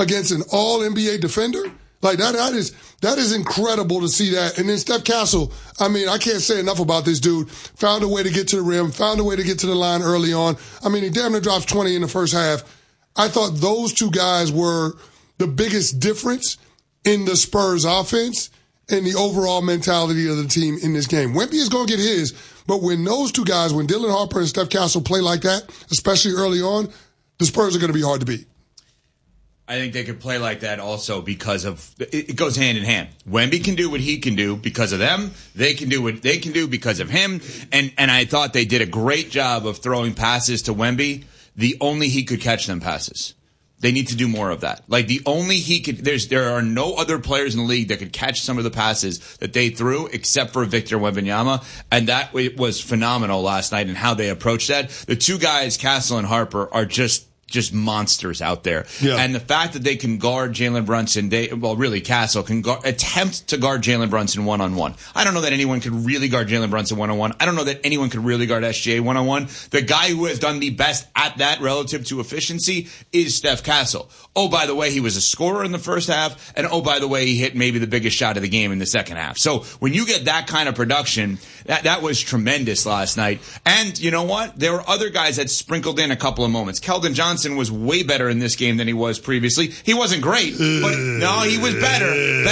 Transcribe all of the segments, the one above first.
against an all-NBA defender. Like, that is incredible to see that. And then Steph Castle, I mean, I can't say enough about this dude. Found a way to get to the rim, found a way to get to the line early on. I mean, he damn near drops 20 in the first half. I thought those two guys were the biggest difference in the Spurs offense and the overall mentality of the team in this game. Wemby is going to get his, but when those two guys, when Dylan Harper and Steph Castle play like that, especially early on, the Spurs are going to be hard to beat. I think they could play like that also because of it goes hand in hand. Wemby can do what he can do because of them. They can do what they can do because of him. And I thought they did a great job of throwing passes to Wemby. The only he could catch them passes. They need to do more of that. Like the only he could. There are no other players in the league that could catch some of the passes that they threw except for Victor Wembanyama, and that was phenomenal last night and how they approached that. The two guys, Castle and Harper, are just monsters out there. Yeah. And the fact that they can guard Jalen Brunson, Castle can attempt to guard Jalen Brunson one-on-one. I don't know that anyone could really guard Jalen Brunson one-on-one. I don't know that anyone could really guard SGA one-on-one. The guy who has done the best at that relative to efficiency is Steph Castle. Oh, by the way, he was a scorer in the first half, and oh, by the way, he hit maybe the biggest shot of the game in the second half. So when you get that kind of production, that was tremendous last night. And you know what? There were other guys that sprinkled in a couple of moments. Keldon Johnson was way better in this game than he was previously. He wasn't great, but no, he was better.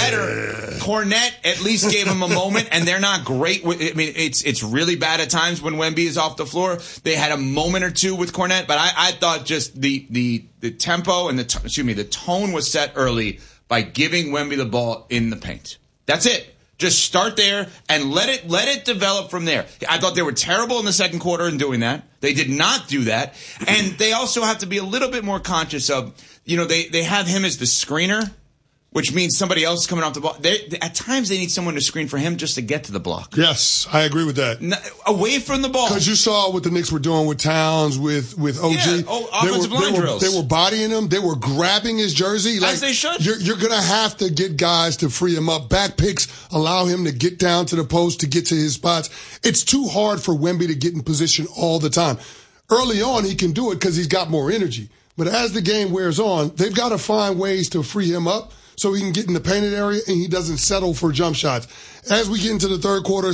Kornet at least gave him a moment, and they're not great. I mean, it's really bad at times when Wemby is off the floor. They had a moment or two with Kornet, but I thought just the tempo and the tone was set early by giving Wemby the ball in the paint. That's it. Just start there and let it develop from there. I thought they were terrible in the second quarter in doing that. They did not do that. And they also have to be a little bit more conscious of, they have him as the screener, which means somebody else is coming off the ball. At times they need someone to screen for him just to get to the block. Yes, I agree with that. Away from the ball. Because you saw what the Knicks were doing with Towns, with OG. Yeah, offensive line drills. They were bodying him. They were grabbing his jersey. As they should. You're going to have to get guys to free him up. Back picks allow him to get down to the post to get to his spots. It's too hard for Wemby to get in position all the time. Early on, he can do it because he's got more energy. But as the game wears on, they've got to find ways to free him up so he can get in the painted area and he doesn't settle for jump shots. As we get into the third quarter,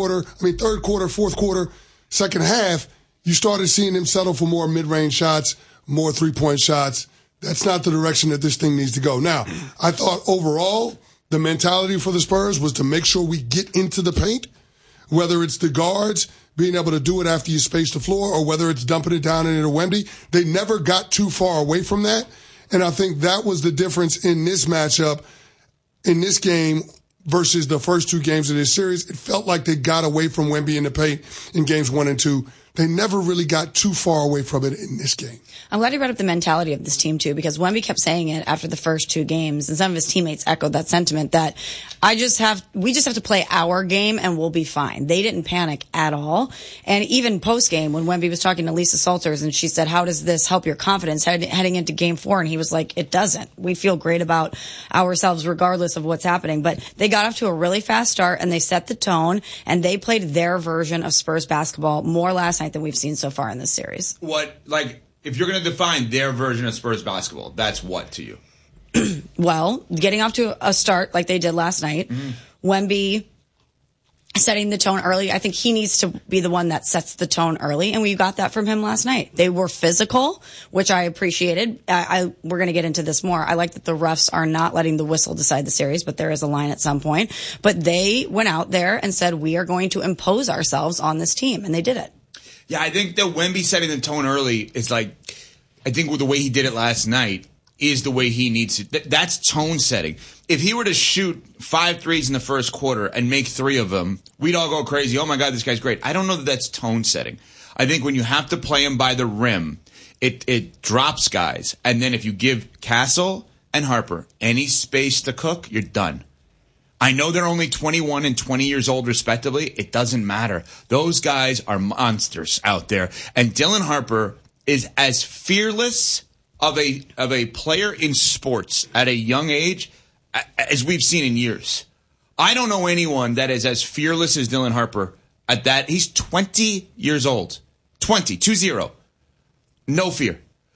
fourth quarter, second half, you started seeing him settle for more mid-range shots, more three-point shots. That's not the direction that this thing needs to go. Now, I thought overall the mentality for the Spurs was to make sure we get into the paint, whether it's the guards being able to do it after you space the floor or whether it's dumping it down into Wemby. They never got too far away from that. And I think that was the difference in this matchup, in this game, versus the first two games of this series. It felt like they got away from Wemby in the paint in games 1 and 2. They never really got too far away from it in this game. I'm glad you brought up the mentality of this team, too, because Wemby kept saying it after the first two games, and some of his teammates echoed that sentiment that we just have to play our game and we'll be fine. They didn't panic at all. And even post-game, when Wemby was talking to Lisa Salters and she said, how does this help your confidence heading into game 4? And he was like, it doesn't. We feel great about ourselves regardless of what's happening. But they got off to a really fast start and they set the tone and they played their version of Spurs basketball more last night than we've seen so far in this series. If you're going to define their version of Spurs basketball, that's what to you? Well, getting off to a start like they did last night, Wemby setting the tone early. I think he needs to be the one that sets the tone early, and we got that from him last night. They were physical, which I appreciated. We're going to get into this more. I like that the refs are not letting the whistle decide the series, but there is a line at some point. But they went out there and said, we are going to impose ourselves on this team, and they did it. Yeah, I think that Wemby setting the tone early is I think with the way he did it last night is the way he needs to. That's tone setting. If he were to shoot 5 threes in the first quarter and make 3 of them, we'd all go crazy. Oh my God, this guy's great. I don't know that that's tone setting. I think when you have to play him by the rim, it drops guys. And then if you give Castle and Harper any space to cook, you're done. I know they're only 21 and 20 years old, respectively. It doesn't matter. Those guys are monsters out there. And Dylan Harper is as fearless of a player in sports at a young age as we've seen in years. I don't know anyone that is as fearless as Dylan Harper at that. He's 20 years old. 20. No fear.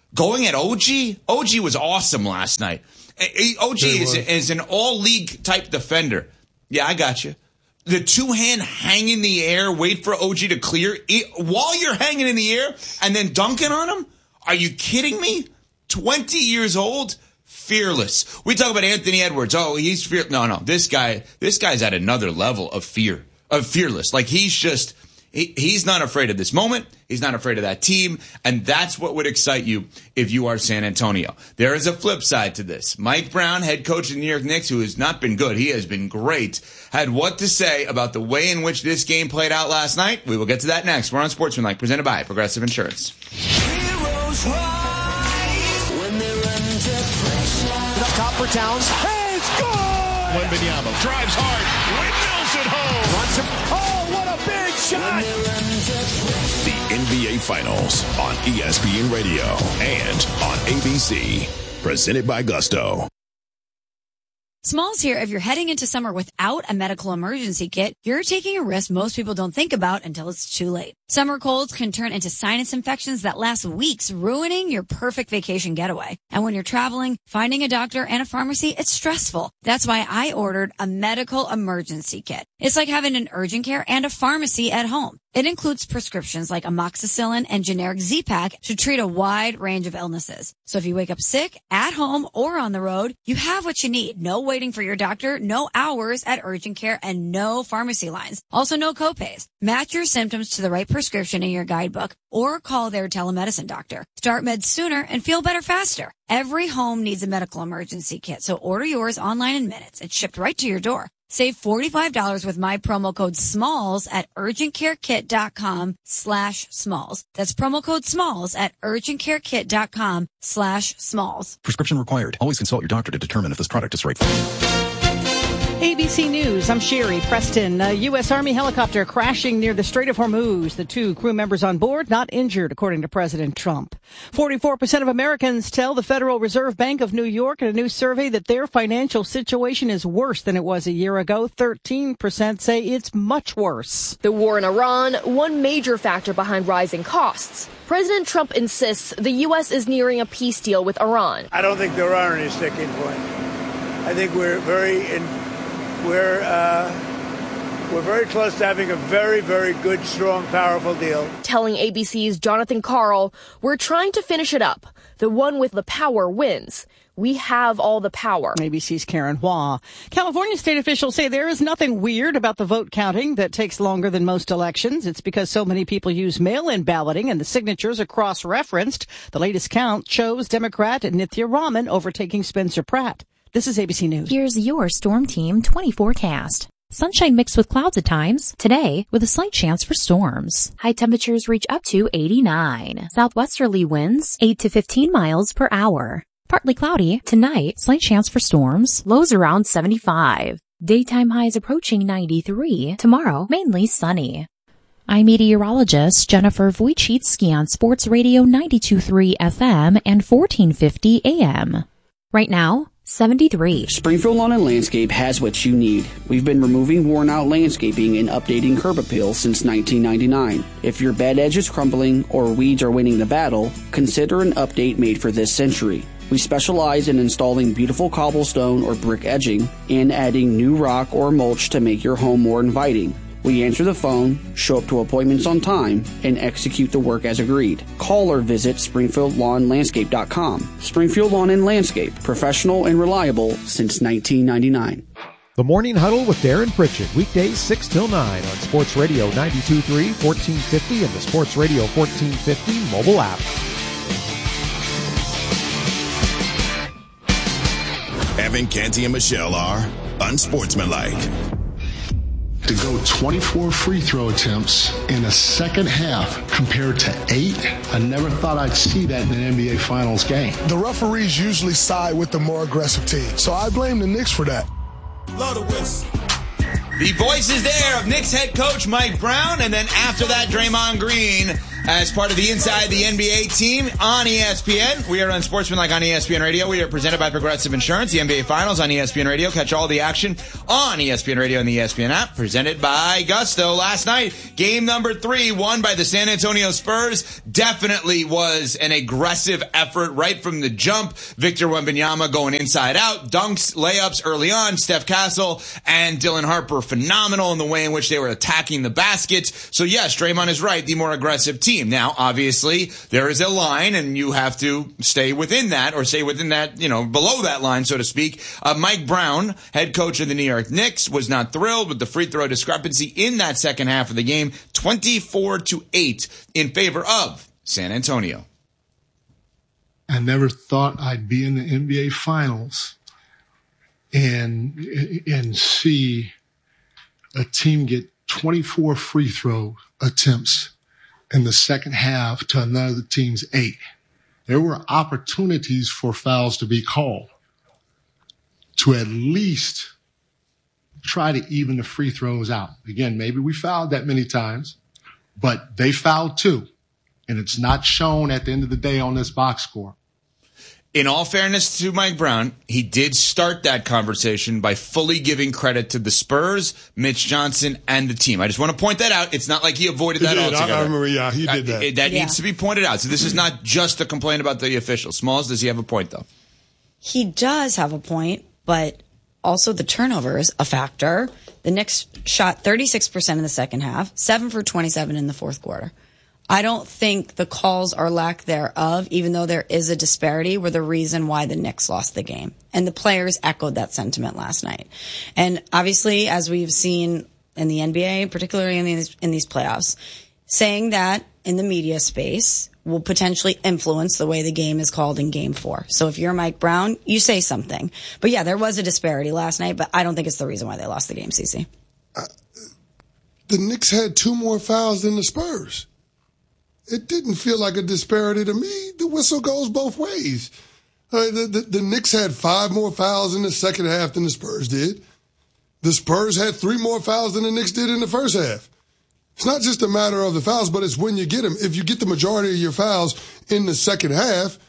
Going at OG? OG was awesome last night. OG is an all-league type defender. Yeah, I got you. The two-hand hang in the air, wait for OG to clear. While you're hanging in the air and then dunking on him? Are you kidding me? 20 years old? Fearless. We talk about Anthony Edwards. Oh, he's fearless. No. This guy's at another level of fearless. Like he's not afraid of this moment. He's not afraid of that team. And that's what would excite you if you are San Antonio. There is a flip side to this. Mike Brown, head coach of the New York Knicks, who has not been good. He has been great. Had what to say about the way in which this game played out last night. We will get to that next. We're on Sportsmanlike, presented by Progressive Insurance. Heroes rise when they're under pressure. Up top for Towns. Hey, score! Wembanyama drives hard. Windmills at home. Runs him. Oh, what a big shot! The NBA Finals on ESPN Radio and on ABC. Presented by Gusto. Smalls here. If you're heading into summer without a medical emergency kit, you're taking a risk most people don't think about until it's too late. Summer colds can turn into sinus infections that last weeks, ruining your perfect vacation getaway. And when you're traveling, finding a doctor and a pharmacy, it's stressful. That's why I ordered a medical emergency kit. It's like having an urgent care and a pharmacy at home. It includes prescriptions like amoxicillin and generic Z-Pak to treat a wide range of illnesses. So if you wake up sick, at home, or on the road, you have what you need. No waiting for your doctor, no hours at urgent care, and no pharmacy lines. Also, no copays. Match your symptoms to the right prescription in your guidebook or call their telemedicine doctor. Start meds sooner and feel better faster. Every home needs a medical emergency kit, so order yours online in minutes. It's shipped right to your door. Save $45 with my promo code SMALLS at urgentcarekit.com/smalls. That's promo code SMALLS at urgentcarekit.com/smalls. Prescription required. Always consult your doctor to determine if this product is right for you. ABC News, I'm Sherry Preston. A U.S. Army helicopter crashing near the Strait of Hormuz. The 2 crew members on board not injured, according to President Trump. 44% of Americans tell the Federal Reserve Bank of New York in a new survey that their financial situation is worse than it was a year ago. 13% say it's much worse. The war in Iran, one major factor behind rising costs. President Trump insists the U.S. is nearing a peace deal with Iran. I don't think there are any sticking points. I think we're very close to having a very, very good, strong, powerful deal. Telling ABC's Jonathan Karl, we're trying to finish it up. The one with the power wins. We have all the power. ABC's Karen Hua. California state officials say there is nothing weird about the vote counting that takes longer than most elections. It's because so many people use mail-in balloting and the signatures are cross-referenced. The latest count shows Democrat Nithya Raman overtaking Spencer Pratt. This is ABC News. Here's your Storm Team 20 forecast. Sunshine mixed with clouds at times. Today, with a slight chance for storms. High temperatures reach up to 89. Southwesterly winds 8 to 15 miles per hour. Partly cloudy. Tonight, slight chance for storms. Lows around 75. Daytime highs approaching 93. Tomorrow, mainly sunny. I'm meteorologist Jennifer Wojcicki on Sports Radio 92.3 FM and 1450 AM. Right now, 73. Springfield Lawn and Landscape has what you need. We've been removing worn-out landscaping and updating curb appeal since 1999. If your bed edge is crumbling or weeds are winning the battle, consider an update made for this century. We specialize in installing beautiful cobblestone or brick edging and adding new rock or mulch to make your home more inviting. We answer the phone, show up to appointments on time, and execute the work as agreed. Call or visit SpringfieldLawnLandscape.com. Springfield Lawn and Landscape, professional and reliable since 1999. The Morning Huddle with Darren Pritchett, weekdays 6 till 9 on Sports Radio 92.3, 1450, and the Sports Radio 1450 mobile app. Evan, Canty, and Michelle are unsportsmanlike. To go 24 free throw attempts in a second half compared to 8, I never thought I'd see that in an NBA Finals game. The referees usually side with the more aggressive team, so I blame the Knicks for that. The voice is there of Knicks head coach Mike Brown, and then after that, Draymond Green As part of the Inside the NBA team on ESPN, we are on Sportsmanlike on ESPN Radio. We are presented by Progressive Insurance. The NBA Finals on ESPN Radio. Catch all the action on ESPN Radio and the ESPN app. Presented by Gusto. Last night, game number 3, won by the San Antonio Spurs. Definitely was an aggressive effort right from the jump. Victor Wembanyama going inside out. Dunks, layups early on. Steph Castle and Dylan Harper phenomenal in the way in which they were attacking the baskets. So yes, Draymond is right. The more aggressive team. Now, obviously, there is a line, and you have to stay within that, or stay within that, below that line, so to speak. Mike Brown, head coach of the New York Knicks, was not thrilled with the free throw discrepancy in that second half of the game, 24-8 in favor of San Antonio. I never thought I'd be in the NBA Finals and see a team get 24 free throw attempts in the second half to another team's 8. There were opportunities for fouls to be called to at least try to even the free throws out. Again, maybe we fouled that many times, but they fouled too. And it's not shown at the end of the day on this box score. In all fairness to Mike Brown, he did start that conversation by fully giving credit to the Spurs, Mitch Johnson, and the team. I just want to point that out. It's not like he avoided that altogether. I remember, he did that. That needs to be pointed out. So this is not just a complaint about the officials. Smalls, does he have a point, though? He does have a point, but also the turnover is a factor. The Knicks shot 36% in the second half, 7 for 27 in the fourth quarter. I don't think the calls or lack thereof, even though there is a disparity, were the reason why the Knicks lost the game. And the players echoed that sentiment last night. And obviously, as we've seen in the NBA, particularly in these playoffs, saying that in the media space will potentially influence the way the game is called in Game 4. So if you're Mike Brown, you say something. But yeah, there was a disparity last night, but I don't think it's the reason why they lost the game, CC. The Knicks had 2 more fouls than the Spurs. It didn't feel like a disparity to me. The whistle goes both ways. The Knicks had 5 more fouls in the second half than the Spurs did. The Spurs had 3 more fouls than the Knicks did in the first half. It's not just a matter of the fouls, but it's when you get them. If you get the majority of your fouls in the second half,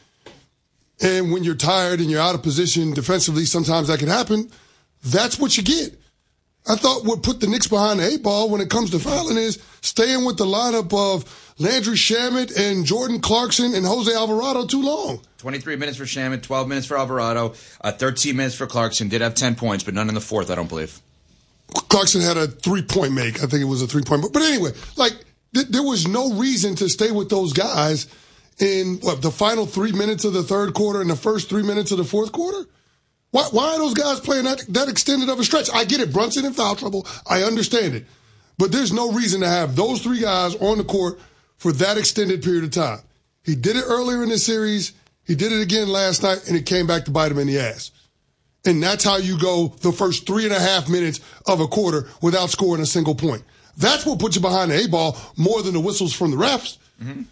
and when you're tired and you're out of position defensively, sometimes that can happen. That's what you get. I thought what put the Knicks behind the 8 ball when it comes to fouling is staying with the lineup of Landry Shamet and Jordan Clarkson and Jose Alvarado too long. 23 minutes for Shamet, 12 minutes for Alvarado, 13 minutes for Clarkson. Did have 10 points, but none in the fourth, I don't believe. Clarkson had a 3-point make. I think it was a 3-point. But anyway, there was no reason to stay with those guys in the final 3 minutes of the third quarter and the first 3 minutes of the fourth quarter. Why are those guys playing that extended of a stretch? I get it. Brunson in foul trouble. I understand it. But there's no reason to have those 3 guys on the court for that extended period of time. He did it earlier in the series. He did it again last night, and it came back to bite him in the ass. And that's how you go the first 3.5 minutes of a quarter without scoring a single point. That's what puts you behind the 8 ball more than the whistles from the refs. Mm-hmm.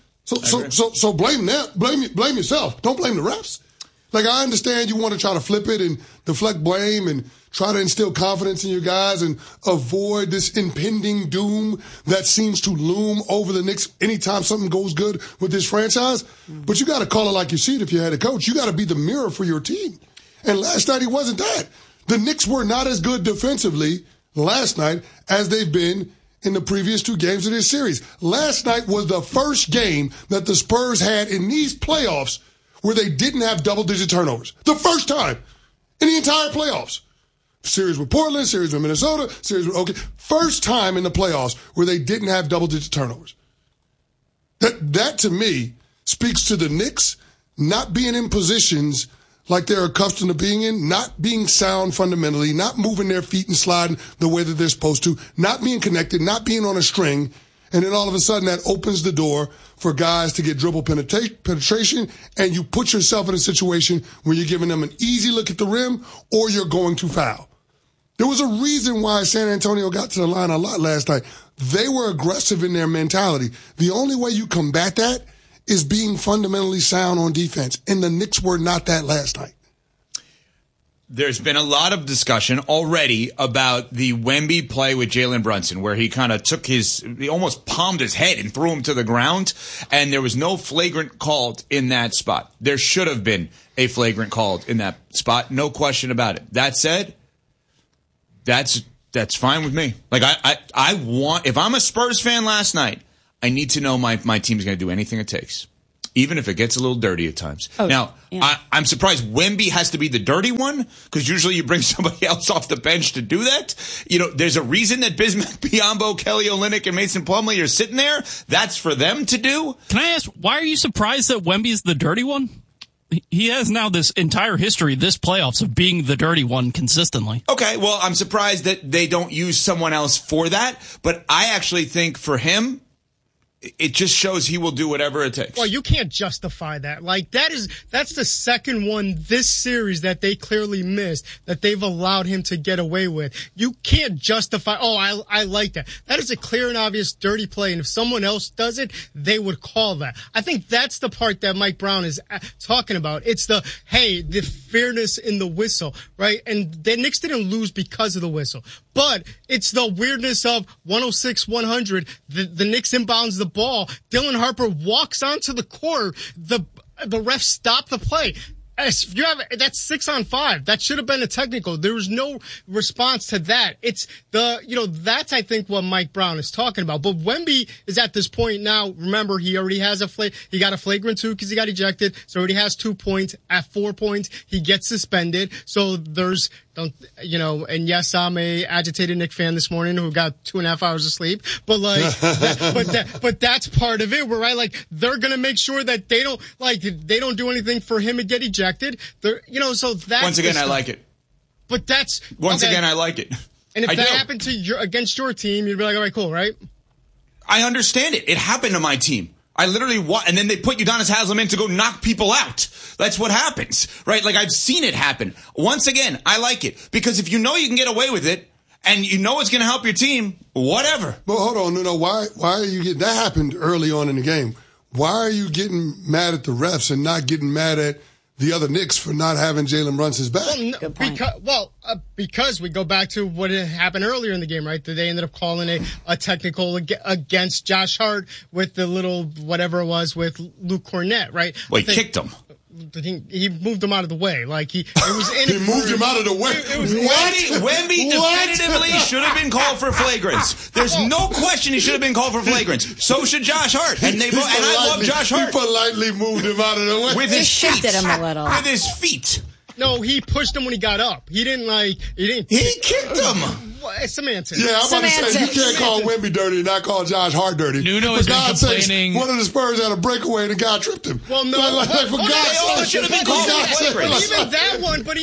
So blame them. Blame yourself. Don't blame the refs. I understand you want to try to flip it and deflect blame and try to instill confidence in your guys and avoid this impending doom that seems to loom over the Knicks anytime something goes good with this franchise. But you got to call it like you see it if you had a coach. You got to be the mirror for your team. And last night he wasn't that. The Knicks were not as good defensively last night as they've been in the previous 2 games of this series. Last night was the first game that the Spurs had in these playoffs where they didn't have double-digit turnovers. The first time in the entire playoffs. Series with Portland, series with Minnesota, series with OK. First time in the playoffs where they didn't have double-digit turnovers. That to me speaks to the Knicks not being in positions like they're accustomed to being in, not being sound fundamentally, not moving their feet and sliding the way that they're supposed to, not being connected, not being on a string. And then all of a sudden that opens the door for guys to get dribble penetration, and you put yourself in a situation where you're giving them an easy look at the rim or you're going to foul. There was a reason why San Antonio got to the line a lot last night. They were aggressive in their mentality. The only way you combat that is being fundamentally sound on defense, and the Knicks were not that last night. there's been a lot of discussion already about the Wemby play with Jalen Brunson, where he kind of he almost palmed his head and threw him to the ground, and there was no flagrant call in that spot. There should have been a flagrant call in that spot, no question about it. That said, that's fine with me. Like I want, if I'm a Spurs fan last night, I need to know my team's going to do anything it takes, even if it gets a little dirty at times. Now, I'm surprised Wemby has to be the dirty one, because usually you bring somebody else off the bench to do that. You know, there's a reason that Bismack Biyombo, Kelly Olynyk, and Mason Plumlee are sitting there. That's for them to do. Can I ask, why are you surprised that Wemby's the dirty one? He has now this entire history, this playoffs, of being the dirty one consistently. Okay, well, I'm surprised that they don't use someone else for that, but I actually think for him, it just shows he will do whatever it takes. Well, you can't justify that. Like, that's the second one this series that they clearly missed, that they've allowed him to get away with. You can't justify, I like that. That is a clear and obvious dirty play, and if someone else does it, they would call that. I think that's the part that Mike Brown is talking about. It's the fairness in the whistle, right? And the Knicks didn't lose because of the whistle. But it's the weirdness of 106-100. The Knicks inbounds the ball. Dylan Harper walks onto the court. The refs stop the play. That's 6-on-5. That should have been a technical. There was no response to that. It's that's, I think, what Mike Brown is talking about. But Wemby is at this point now. Remember, he already has he got a flagrant 2 because he got ejected. So already has 2 points. At 4 points, he gets suspended. So there's, and yes, I'm a agitated Knick fan this morning who got 2.5 hours of sleep. But but that's part of it. Where they're gonna make sure that they don't do anything for him to get ejected. So that's once again, I like it. But that's again, I like it. And if that happened to against your team, you'd be like, all right, cool, right? I understand it. It happened to my team. I literally and then they put Udonis Haslem in to go knock people out. That's what happens, right? Like, I've seen it happen. Once again, I like it, because if you know you can get away with it and you know it's going to help your team, whatever. Well, hold on, why are you getting that happened early on in the game? Why are you getting mad at the refs and not getting mad at the other Knicks for not having Jalen Brunson's back? Because we go back to what had happened earlier in the game, right? They ended up calling a technical against Josh Hart with the little whatever it was with Luke Cornett, right? Well, he kicked him. He moved him out of the way. He moved him out of the way. Wemby definitively should have been called for flagrants. There's no question he should have been called for flagrants. So should Josh Hart. And I love Josh Hart. He politely moved him out of the way. With his feet. Shifted him a little. With his feet. No, he pushed him when he got up. He didn't. He kicked him. What? Semantics. Yeah, I'm about to say, you can't call Wemby dirty and not call Josh Hart dirty. Nuno has been complaining. One of the Spurs had a breakaway and the guy tripped him. Well, no. They all should have been called flagrants. Even that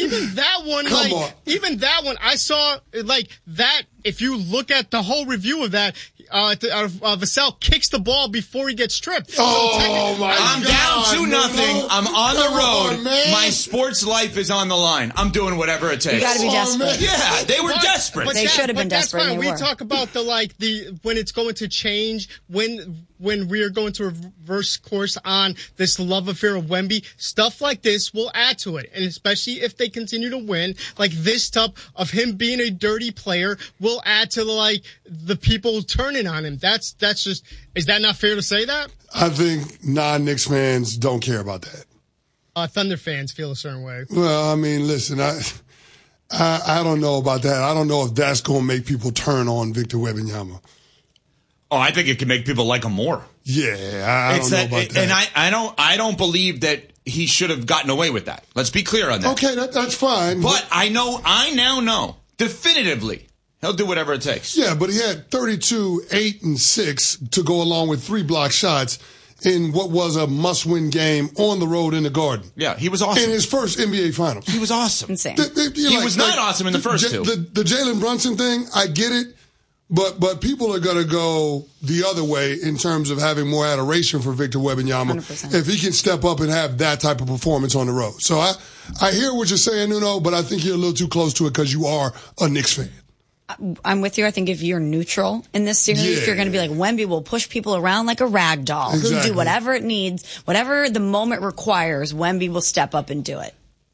one, I saw that. If you look at the whole review of that, Vassell kicks the ball before he gets stripped. I'm down 2-0. I'm on the road. My sports life is on the line. I'm doing whatever it takes. You gotta be desperate. Yeah, they were desperate. They should have been desperate. That's fine. We talk about when it's going to change, when we're going to reverse course on this love affair of Wemby. Stuff like this will add to it, and especially if they continue to win, this stuff of him being a dirty player will add to the people turning on him. That's just, is that not fair to say that? I think non-Knicks fans don't care about that. Thunder fans feel a certain way. Well, I mean, listen, I don't know about that. I don't know if that's going to make people turn on Victor Wembanyama. Oh, I think it can make people like him more. Yeah, I don't know about that. And I don't believe that he should have gotten away with that. Let's be clear on that. Okay, that's fine. But I now know definitively he'll do whatever it takes. Yeah, but he had 32, 8, and 6 to go along with 3 block shots in what was a must-win game on the road in the Garden. Yeah, he was awesome. In his first NBA Finals. He was awesome. Insane. He was not awesome in the first two. The Jalen Brunson thing, I get it, but people are going to go the other way in terms of having more adoration for Victor Wembanyama 100%. if he can step up and have that type of performance on the road. So I hear what you're saying, Nuno, but I think you're a little too close to it because you are a Knicks fan. I'm with you. I think if you're neutral in this series, you're going to be like, Wemby will push people around like a rag doll. Exactly. He'll do whatever it needs, whatever the moment requires. Wemby will step up and do it.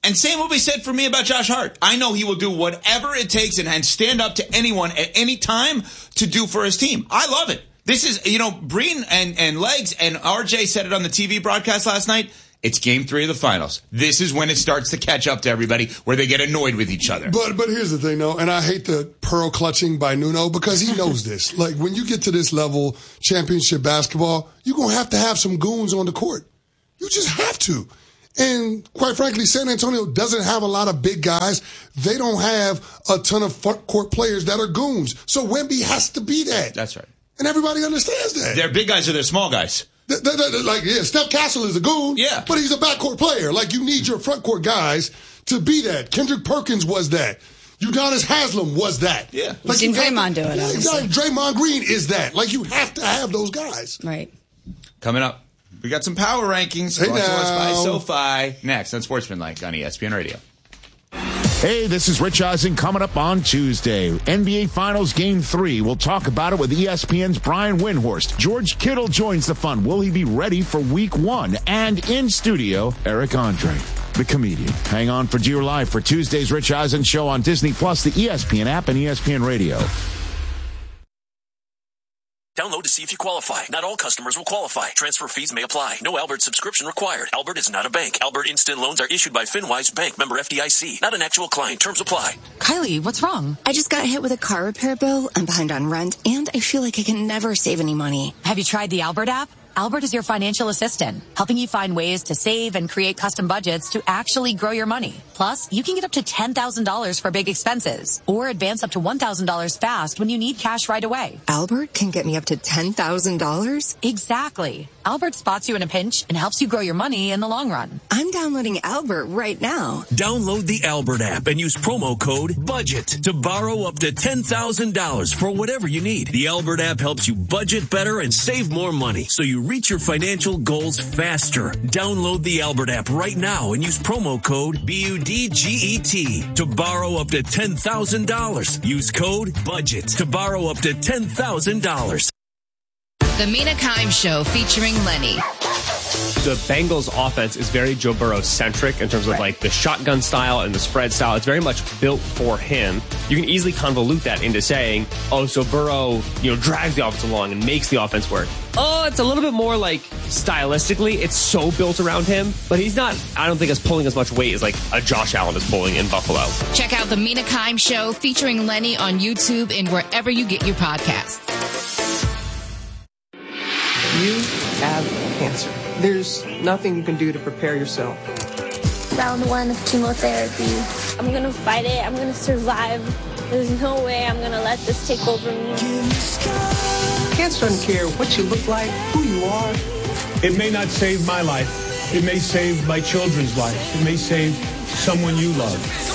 And same will be said for me about Josh Hart. I know he will do whatever it takes and stand up to anyone at any time to do for his team. I love it. This is, Breen and Legs and RJ said it on the TV broadcast last night. It's game 3 of the finals. This is when it starts to catch up to everybody, where they get annoyed with each other. But here's the thing, though, and I hate the pearl clutching by Nuno because he knows this. Like, when you get to this level, championship basketball, you're going to have some goons on the court. You just have to. And quite frankly, San Antonio doesn't have a lot of big guys. They don't have a ton of front court players that are goons. So Wemby has to be that. That's right. And everybody understands that. Their big guys are their small guys. Steph Castle is a goon, but he's a backcourt player. Like, you need your front court guys to be that. Kendrick Perkins was that. Udonis Haslem was that. Yeah. Like, seen Draymond do it, obviously. Draymond Green is that. Like, you have to have those guys. Right. Coming up, we got some power rankings brought to us by SoFi. Next on Sportsmanlike on ESPN Radio. Hey, this is Rich Eisen coming up on Tuesday. NBA Finals Game 3. We'll talk about it with ESPN's Brian Windhorst. George Kittle joins the fun. Will he be ready for Week 1? And in studio, Eric Andre, the comedian. Hang on for Dear Life for Tuesday's Rich Eisen Show on Disney+, the ESPN app, and ESPN Radio. Download to see if you qualify. Not all customers will qualify. Transfer fees may apply. No Albert subscription required. Albert is not a bank. Albert Instant Loans are issued by FinWise Bank, member FDIC. Not an actual client. Terms apply. Kylie, what's wrong? I just got hit with a car repair bill. I'm behind on rent, and I feel like I can never save any money. Have you tried the Albert app? Albert is your financial assistant, helping you find ways to save and create custom budgets to actually grow your money. Plus, you can get up to $10,000 for big expenses or advance up to $1,000 fast when you need cash right away. Albert can get me up to $10,000? Exactly. Albert spots you in a pinch and helps you grow your money in the long run. I'm downloading Albert right now. Download the Albert app and use promo code BUDGET to borrow up to $10,000 for whatever you need. The Albert app helps you budget better and save more money, so you reach your financial goals faster. Download the Albert app right now and use promo code BUDGET to borrow up to $10,000. Use code BUDGET to borrow up to $10,000. The Mina Kimes Show featuring Lenny. The Bengals offense is very Joe Burrow-centric in terms of like the shotgun style and the spread style. It's very much built for him. You can easily convolute that into saying, oh, so Burrow, drags the offense along and makes the offense work. Oh, it's a little bit more like stylistically, it's so built around him, but he's not, I don't think, as pulling as much weight as like a Josh Allen is pulling in Buffalo. Check out the Mina Kimes Show featuring Lenny on YouTube and wherever you get your podcasts. You have cancer. There's nothing you can do to prepare yourself. Round 1 of chemotherapy. I'm going to fight it. I'm going to survive. There's no way I'm going to let this take over me. Cancer doesn't care what you look like, who you are. It may not save my life. It may save my children's life. It may save someone you love.